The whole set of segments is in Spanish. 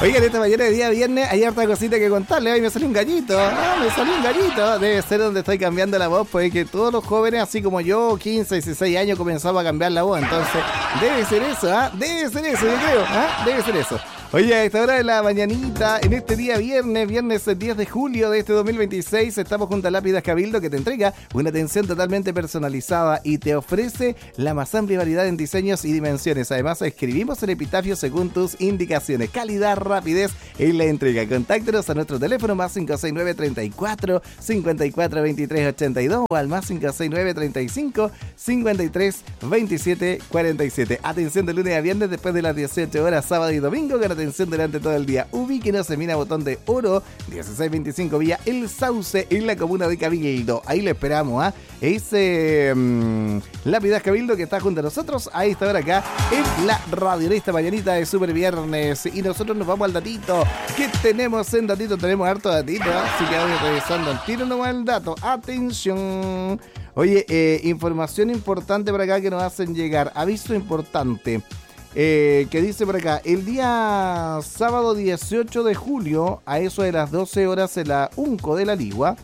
Oigan, esta mañana de día viernes hay harta cosita que contarle. Ay, me salió un gallito. Me salió un gallito. Debe ser donde estoy cambiando la voz, porque todos los jóvenes, así como yo, 15, 16 años, comenzamos a cambiar la voz. Entonces, debe ser eso, Debe ser eso, yo creo, Debe ser eso. Oye, a esta hora de la mañanita, en este día viernes 10 de julio de este 2026, estamos junto a Lápidas Cabildo, que te entrega una atención totalmente personalizada y te ofrece la más amplia variedad en diseños y dimensiones. Además, escribimos el epitafio según tus indicaciones. Calidad, rapidez en la entrega. Contáctanos a nuestro teléfono más 569 34 54 23 82 o al más 569 35 53 27 47. Atención de lunes a viernes después de las 18 horas, sábado y domingo, con atención durante todo el día. Ubíquenos en Mina Botón de Oro 1625 vía El Sauce en la comuna de Cabildo. Ahí le esperamos, Ese Lápidas Cabildo que está junto a nosotros a esta hora acá en la radio, en esta mañanita de Super Viernes. Y nosotros nos vamos al datito. ¿Qué tenemos en datito? Tenemos harto datito, así que vamos revisando al tiro nomás el dato. Atención. Oye, información importante por acá que nos hacen llegar. Aviso importante. Que dice por acá, el día sábado 18 de julio, a eso de las 12 horas en la UNCO de la Ligua,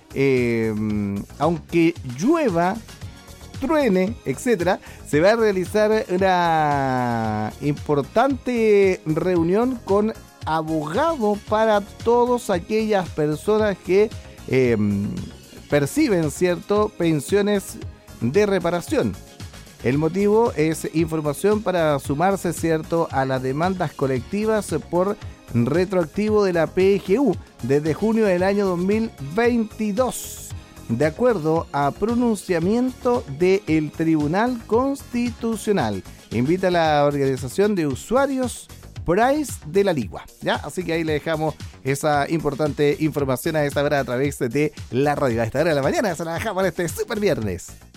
aunque llueva, truene, etcétera, se va a realizar una importante reunión con abogado para todas aquellas personas que perciben, ¿cierto?, pensiones de reparación. El motivo es información para sumarse, ¿cierto?, a las demandas colectivas por retroactivo de la PGU desde junio del año 2022, de acuerdo a pronunciamiento del Tribunal Constitucional. Invita a la organización de usuarios Price de la Ligua, ¿ya? Así que ahí le dejamos esa importante información a esta hora a través de la radio. A esta hora de la mañana se la dejamos en este super viernes.